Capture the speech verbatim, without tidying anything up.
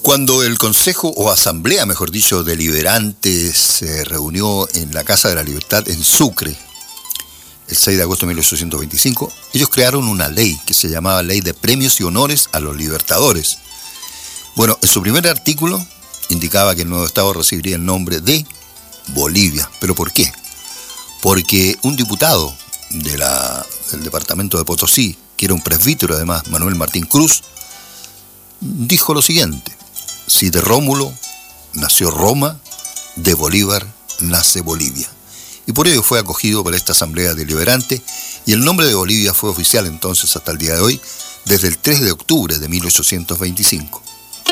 Cuando el Consejo, o Asamblea, mejor dicho, Deliberante se reunió en la Casa de la Libertad en Sucre, el seis de agosto de mil ochocientos veinticinco, ellos crearon una ley que se llamaba Ley de Premios y Honores a los Libertadores. Bueno, en su primer artículo indicaba que el nuevo Estado recibiría el nombre de Bolivia. ¿Pero por qué? Porque un diputado de la, del departamento de Potosí, que era un presbítero además, Manuel Martín Cruz, dijo lo siguiente: si de Rómulo nació Roma, de Bolívar nace Bolivia. Y por ello fue acogido por esta Asamblea Deliberante, y el nombre de Bolivia fue oficial entonces hasta el día de hoy, desde el tres de octubre de mil ochocientos veinticinco.